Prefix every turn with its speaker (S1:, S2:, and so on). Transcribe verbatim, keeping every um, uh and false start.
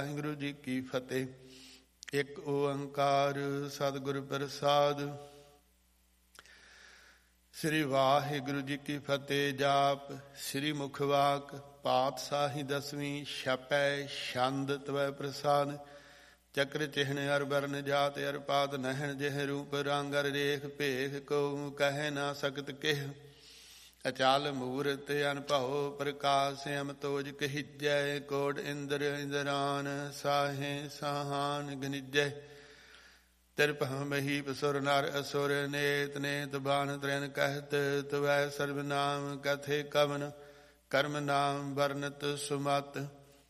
S1: ਵਾਹਿਗੁਰੂ ਜੀ ਕੀ ਫਤਿਹ। ਇੱਕ ਓੰਕਾਰ ਸਤਿਗੁਰ ਪ੍ਰਸਾਦ। ਸ੍ਰੀ ਵਾਹਿਗੁਰੂ ਜੀ ਕੀ ਫਤਿਹ। ਜਾਪ ਸ੍ਰੀ ਮੁਖਵਾਕ ਪਾਤਸ਼ਾਹੀ ਦਸਵੀਂ ਛਪੈ ਛੰਦ ਤਵੈ ਪ੍ਰਸਾਦ। ਚੱਕਰ ਚਿਹਨ ਅਰ ਬਰਨ ਜਾਤ ਅਰ ਪਾਤ ਨਹਿਣ ਜਿਹ ਰੂਪ ਰੰਗ ਅਰ ਰੇਖ ਭੇਖ ਕੋ ਕਹਿ ਨਾ ਸਕਤ ਕਿਹ। ਅਚਲ ਮੂਰਤ ਅਨਭਉ ਪ੍ਰਕਾਸ਼ ਅਮਤੋਜ ਕਹੀਜੈ। ਕੋਟ ਇੰਦਰ ਇੰਦਰਾਨ ਸਾਹੇ ਸਾਹਾਨ ਗਨਿਜੈ। ਤਿਰਪਹ ਮਹੀਪ ਸੁਰ ਨਰ ਅਸੁਰ ਨੇਤ ਨੇਤ ਬਾਨ ਤ੍ਰੈਨ ਕਹਿਤ। ਤਵੈ ਸਰਬ ਨਾਮ ਕਥੇ ਕਵਨ ਕਰਮ ਨਾਮ ਵਰਨਤ ਸੁਮਤ।